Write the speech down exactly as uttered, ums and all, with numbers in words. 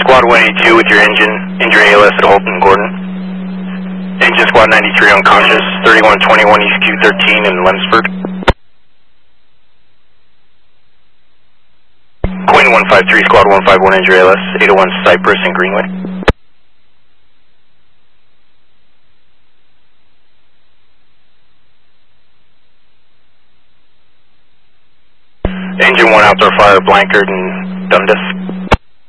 Squad one eighty-two with your engine, injury A L S at Holton Gordon. Engine Squad ninety-three unconscious, thirty-one twenty-one East Q thirteen in Lemsford. Queen one five three, Squad one five one, injury A L S, eight oh one Cypress and Greenway. Engine one outdoor fire, Blankard and Dundas.